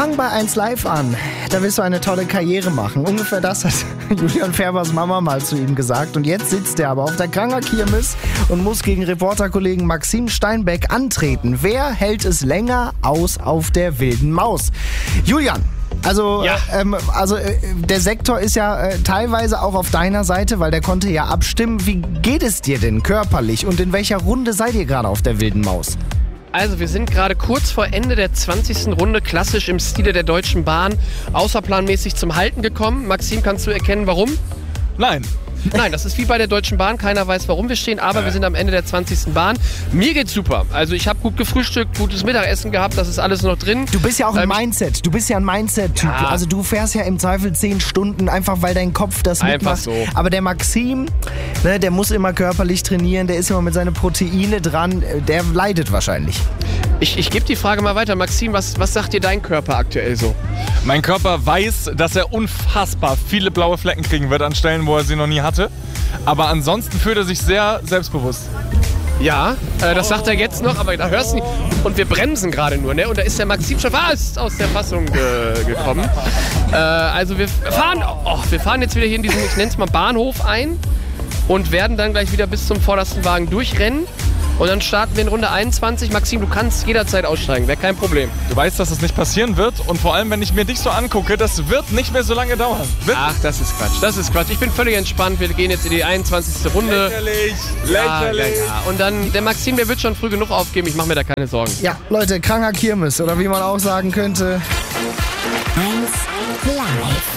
Fang bei 1 Live an. Da wirst du eine tolle Karriere machen. Ungefähr das hat Julian Färbers Mama mal zu ihm gesagt. Und jetzt sitzt er aber auf der Kranger Kirmes und muss gegen Reporterkollegen Maxim Steinbeck antreten. Wer hält es länger aus auf der wilden Maus? Julian. Also, ja. Der Sektor ist ja teilweise auch auf deiner Seite, weil der konnte ja abstimmen. Wie geht es dir denn körperlich und in welcher Runde seid ihr gerade auf der wilden Maus? Also wir sind gerade kurz vor Ende der 20. Runde, klassisch im Stile der Deutschen Bahn, außerplanmäßig zum Halten gekommen. Maxim, kannst du erkennen, warum? Nein, das ist wie bei der Deutschen Bahn, keiner weiß, warum wir stehen, aber wir sind am Ende der 20. Bahn. Mir geht's super. Also ich habe gut gefrühstückt, gutes Mittagessen gehabt, das ist alles noch drin. Du bist ja auch ein Mindset. Du bist ja ein Mindset-Typ. Ja. Also du fährst ja im Zweifel 10 Stunden, einfach weil dein Kopf das mitmacht. Einfach so. Aber der Maxim, ne, der muss immer körperlich trainieren, der ist immer mit seinen Proteine dran, der leidet wahrscheinlich. Ich gebe die Frage mal weiter. Maxim, was sagt dir dein Körper aktuell so? mein Körper weiß, dass er unfassbar viele blaue Flecken kriegen wird an Stellen, wo er sie noch nie hatte. Aber ansonsten fühlt er sich sehr selbstbewusst. Ja, das sagt er jetzt noch, aber da hörst du nicht. Und wir bremsen gerade nur, ne? Und da ist der Maxim schon fast aus der Fassung gekommen. Also wir fahren jetzt wieder hier in diesen, ich nenne es mal Bahnhof ein und werden dann gleich wieder bis zum vordersten Wagen durchrennen. Und dann starten wir in Runde 21. Maxim, du kannst jederzeit aussteigen, wäre kein Problem. Du weißt, dass das nicht passieren wird und vor allem, wenn ich mir dich so angucke, das wird nicht mehr so lange dauern. Ach, das ist Quatsch. Ich bin völlig entspannt. Wir gehen jetzt in die 21. Runde. Lächerlich. Ja. Und dann, der Maxim, der wird schon früh genug aufgeben. Ich mache mir da keine Sorgen. Ja, Leute, Kranger Kirmes oder wie man auch sagen könnte. 1 Live.